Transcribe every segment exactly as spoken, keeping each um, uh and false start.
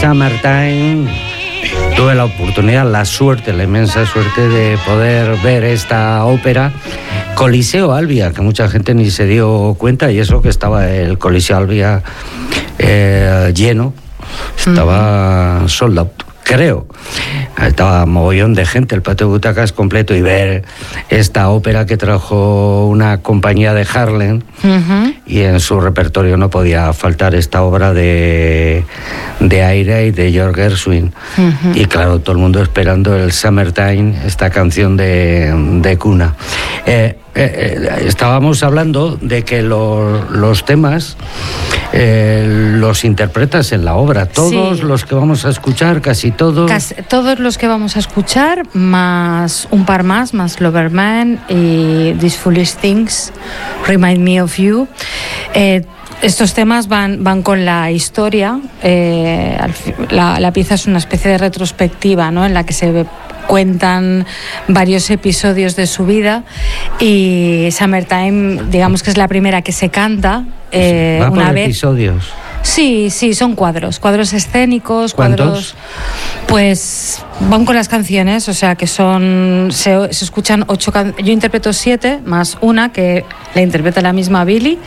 Summertime. Tuve la oportunidad, la suerte, la inmensa suerte de poder ver esta ópera. Coliseo Albia, que mucha gente ni se dio cuenta, y eso que estaba el Coliseo Albia eh, lleno, estaba uh-huh. sold out, creo. Estaba mogollón de gente, el patio de butacas completo, y ver esta ópera que trajo una compañía de Harlem, uh-huh. y en su repertorio no podía faltar esta obra de, de Aire y de George Gershwin. Uh-huh. Y claro, todo el mundo esperando el Summertime, esta canción de, de cuna. Eh, eh, estábamos hablando de que lo, los temas eh, los interpretas en la obra, todos sí. los que vamos a escuchar, casi todos. Casi, todos los que vamos a escuchar, más un par más, más Loverman y These Foolish Things, Remind Me of You. Eh, Estos temas van, van con la historia. Eh, la, la pieza es una especie de retrospectiva, ¿no?, en la que se cuentan varios episodios de su vida, y Summertime, digamos que es la primera que se canta. Eh, ¿Va por una vez. episodios? Sí, sí, son cuadros, cuadros escénicos, ¿Cuántos? cuadros, pues van con las canciones, o sea que son, se, se escuchan ocho canciones, yo interpreto siete, más una que la interpreta la misma Billy,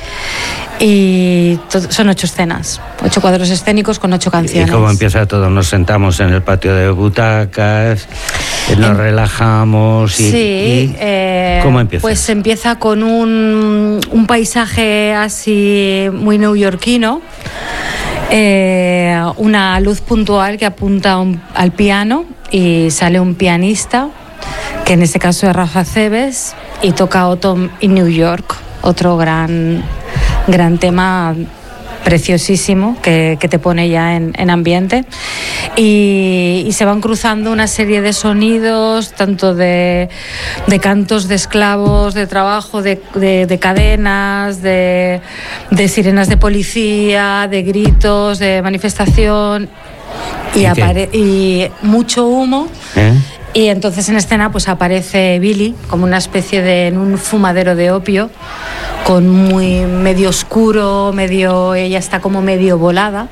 y to- son ocho escenas, ocho cuadros escénicos con ocho canciones. ¿Y cómo empieza todo? Nos sentamos en el patio de butacas, nos en... relajamos y... Sí, y... Eh, ¿cómo empieza? Pues empieza con un, un paisaje así muy neoyorquino, eh, una luz puntual que apunta un, al piano, y sale un pianista, que en este caso es Rafa Cebes, y toca Autumn in New York, otro gran, gran tema preciosísimo que, que te pone ya en, en ambiente, y, y se van cruzando una serie de sonidos, tanto de, de cantos de esclavos, de trabajo, de, de, de cadenas, de, de sirenas de policía, de gritos, de manifestación, y, ¿Y, apare- y mucho humo. ¿Eh? Y entonces en escena pues aparece Billy como una especie de en un fumadero de opio, con muy medio oscuro, medio, ella está como medio volada,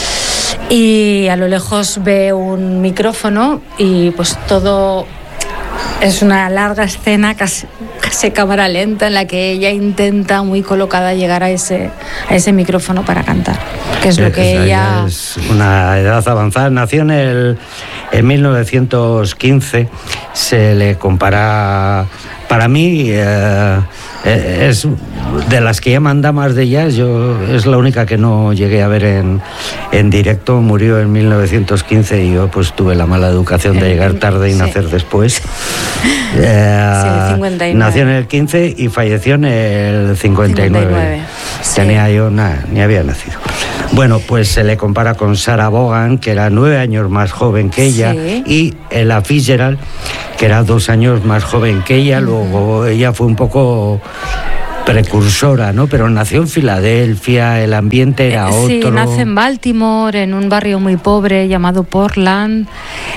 y a lo lejos ve un micrófono, y pues todo es una larga escena, casi, casi cámara lenta, en la que ella intenta muy colocada llegar a ese, a ese micrófono para cantar, que es lo que es, ella... Es una edad avanzada, nació en el en mil novecientos quince, se le compara, para mí eh, es de las que llaman damas de jazz, yo es la única que no llegué a ver en, en directo, murió en mil novecientos quince y yo pues tuve la mala educación de llegar tarde y sí. nacer después. eh, sí, cincuenta y nueve. Nació en el quince y falleció en el cincuenta y nueve. cincuenta y nueve. Sí. Tenía yo nada, ni había nacido. Bueno, pues se le compara con Sarah Vaughan, que era nueve años más joven que ella, sí. y Ella Fitzgerald, que era dos años más joven que ella. Uh-huh. Luego ella fue un poco precursora, ¿no? Pero nació en Filadelfia, el ambiente era otro. Sí, nace en Baltimore, en un barrio muy pobre llamado Portland.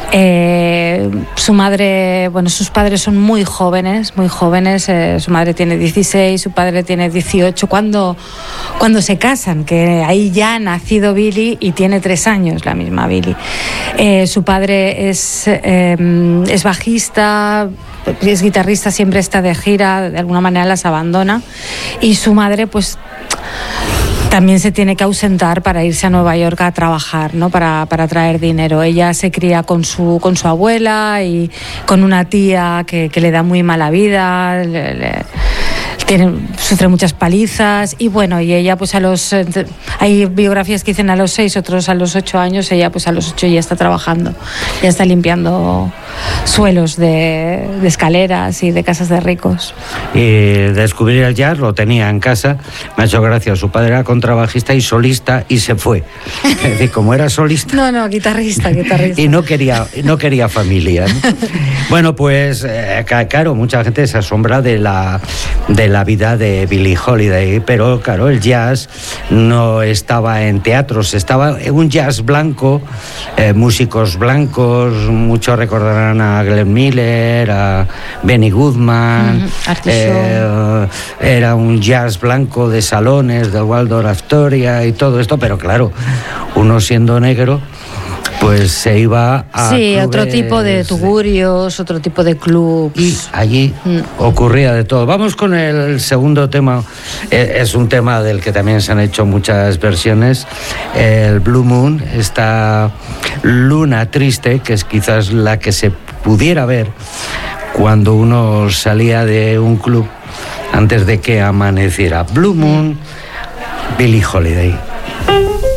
Eh, su madre, bueno, sus padres son muy jóvenes, muy jóvenes. Eh, su madre tiene dieciséis, su padre tiene dieciocho. Cuando, cuando se casan, que ahí ya ha nacido Billy y tiene tres años la misma Billy. Eh, su padre es, eh, es bajista, es guitarrista, siempre está de gira, de alguna manera las abandona, y su madre pues también se tiene que ausentar para irse a Nueva York a trabajar, ¿no? para, para traer dinero. Ella se cría con su, con su abuela y con una tía que, que le da muy mala vida, le, le, tiene, sufre muchas palizas, y bueno, y ella pues a los, hay biografías que dicen a los seis, otros a los ocho años, ella pues a los ocho ya está trabajando, ya está limpiando suelos de, de escaleras y de casas de ricos. Y descubrir el jazz lo tenía en casa, me ha hecho gracia, su padre era contrabajista y solista y se fue, es decir, como era solista. No, no, guitarrista, guitarrista. Y no quería, no quería familia, ¿no? Bueno, pues eh, claro, mucha gente se asombra de la, de la vida de Billie Holiday, pero claro, el jazz no estaba en teatros, estaba en un jazz blanco, eh, músicos blancos, muchos recordarán a Glenn Miller, a Benny Goodman, uh-huh. eh, era un jazz blanco de salones, del Waldorf Astoria y todo esto, pero claro, uno siendo negro, pues se iba a sí, clubes, otro tipo de tugurios, otro tipo de clubs. Y allí mm. ocurría de todo. Vamos con el segundo tema. Es un tema del que también se han hecho muchas versiones. El Blue Moon, esta luna triste, que es quizás la que se pudiera ver cuando uno salía de un club antes de que amaneciera. Blue Moon, Billie Holiday.